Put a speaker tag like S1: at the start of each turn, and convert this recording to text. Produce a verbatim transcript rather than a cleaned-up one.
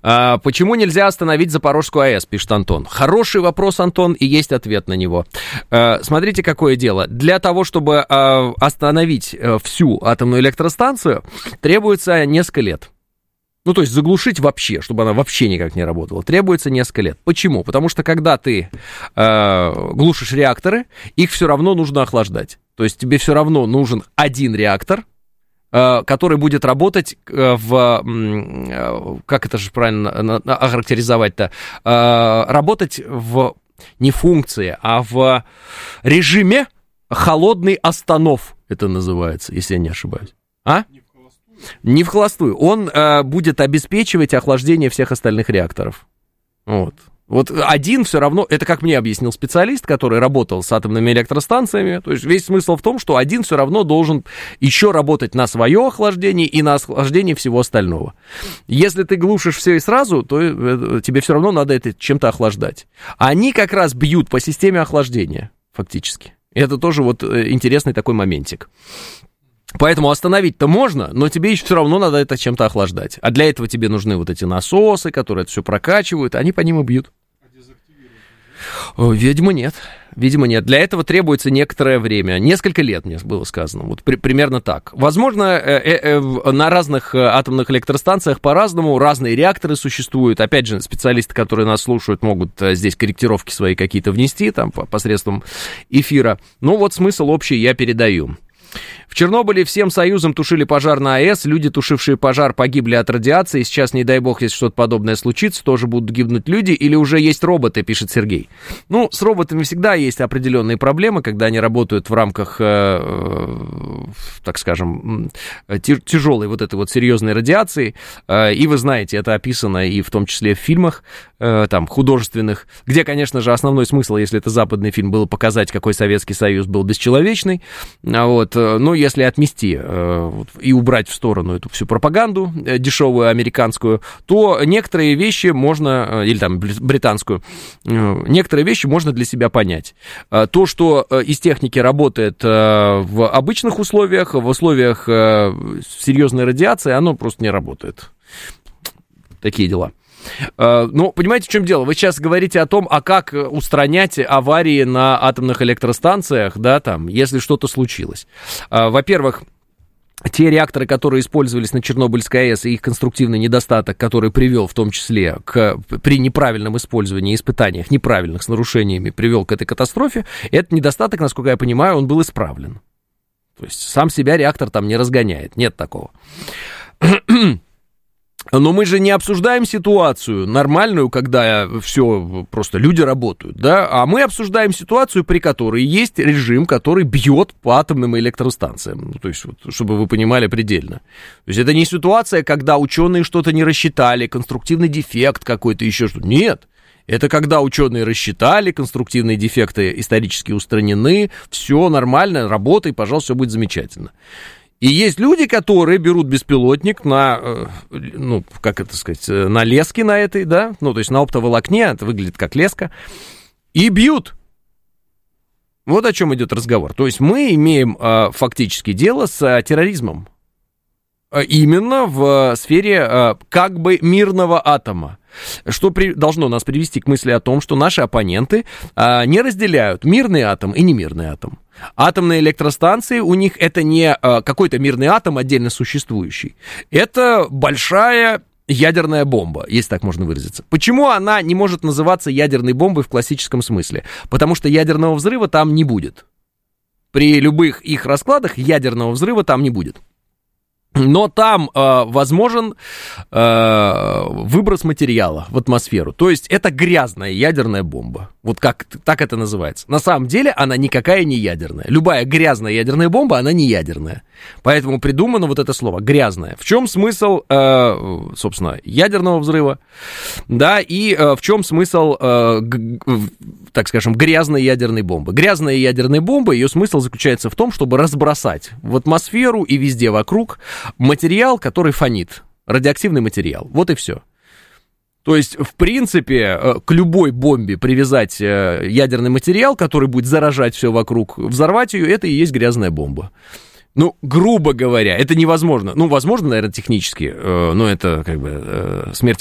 S1: А, почему нельзя остановить Запорожскую АЭС, пишет Антон. Хороший вопрос, Антон, и есть ответ на него. А, смотрите, какое дело. Для того, чтобы а, остановить а, всю атомную электростанцию, требуется несколько лет. Ну, то есть заглушить вообще, чтобы она вообще никак не работала, требуется несколько лет. Почему? Потому что когда ты э, глушишь реакторы, их все равно нужно охлаждать. То есть тебе все равно нужен один реактор, э, который будет работать э, в... Э, как это же правильно охарактеризовать-то? Э, работать в... не функции, а в режиме холодный останов, это называется, если я не ошибаюсь. А? Не в холостую. Он э, будет обеспечивать охлаждение всех остальных реакторов. Вот. Вот один все равно, это как мне объяснил специалист, который работал с атомными электростанциями, то есть весь смысл в том, что один все равно должен еще работать на свое охлаждение и на охлаждение всего остального. Если ты глушишь все и сразу, то тебе все равно надо это чем-то охлаждать. Они как раз бьют по системе охлаждения, фактически. Это тоже вот интересный такой моментик. Поэтому остановить-то можно, но тебе еще все равно надо это чем-то охлаждать. А для этого тебе нужны вот эти насосы, которые это все прокачивают, они по ним и бьют. Видимо, нет. Видимо, нет. Для этого требуется некоторое время. Несколько лет, мне было сказано. Вот при, примерно так. Возможно, э, э, э, на разных атомных электростанциях по-разному. Разные реакторы существуют. Опять же, специалисты, которые нас слушают, могут здесь корректировки свои какие-то внести там, посредством эфира. Ну, вот смысл общий я передаю. В Чернобыле всем союзом тушили пожар на АЭС, люди, тушившие пожар, погибли от радиации, сейчас, не дай бог, если что-то подобное случится, тоже будут гибнуть люди, или уже есть роботы, пишет Сергей. Ну, с роботами всегда есть определенные проблемы, когда они работают в рамках, э, э, так скажем, тяжелой вот этой вот серьезной радиации, э, и вы знаете, это описано и в том числе в фильмах, э, там, художественных, где, конечно же, основной смысл, если это западный фильм, было показать, какой Советский Союз был бесчеловечный, вот, ну, если отмести э, и убрать в сторону эту всю пропаганду э, дешевую американскую, то некоторые вещи можно, э, или там британскую, э, некоторые вещи можно для себя понять. Э, то, что э, из техники работает э, в обычных условиях, в условиях э, серьезной радиации, оно просто не работает. Такие дела. Ну, понимаете, в чем дело? Вы сейчас говорите о том, а как устранять аварии на атомных электростанциях, да, там, если что-то случилось. Во-первых, те реакторы, которые использовались на Чернобыльской АЭС, и их конструктивный недостаток, который привел в том числе к, при неправильном использовании, испытаниях неправильных, с нарушениями, привел к этой катастрофе, этот недостаток, насколько я понимаю, он был исправлен. То есть сам себя реактор там не разгоняет, нет такого. Но мы же не обсуждаем ситуацию нормальную, когда все, просто люди работают, да, а мы обсуждаем ситуацию, при которой есть режим, который бьет по атомным электростанциям, то есть, вот, чтобы вы понимали предельно. То есть это не ситуация, когда ученые что-то не рассчитали, конструктивный дефект какой-то, еще что-то, нет. Это когда ученые рассчитали, конструктивные дефекты исторически устранены, все нормально, работай, пожалуйста, все будет замечательно. И есть люди, которые берут беспилотник на, ну, как это сказать, на леске на этой, да, ну, то есть на оптоволокне, это выглядит как леска, и бьют. Вот о чем идет разговор. То есть мы имеем а, фактически дело с а, терроризмом. А, именно в сфере а, как бы мирного атома. Что при, должно нас привести к мысли о том, что наши оппоненты а, не разделяют мирный атом и немирный атом. Атомные электростанции у них это не а, какой-то мирный атом отдельно существующий. Это большая ядерная бомба, если так можно выразиться. Почему она не может называться ядерной бомбой в классическом смысле? Потому что ядерного взрыва там не будет. При любых их раскладах ядерного взрыва там не будет. Но там э, возможен э, выброс материала в атмосферу. То есть это грязная ядерная бомба. Вот как так это называется. На самом деле она никакая не ядерная. Любая грязная ядерная бомба, она не ядерная. Поэтому придумано вот это слово «грязная». В чем смысл, э, собственно, ядерного взрыва? Да, и э, в чем смысл, э, г, так скажем, грязной ядерной бомбы? Грязная ядерная бомба, ее смысл заключается в том, чтобы разбросать в атмосферу и везде вокруг материал, который фонит, радиоактивный материал. Вот и все. То есть, в принципе, к любой бомбе привязать ядерный материал, который будет заражать все вокруг, взорвать ее, это и есть грязная бомба. Ну, грубо говоря, это невозможно. Ну, возможно, наверное, технически, но это как бы смерть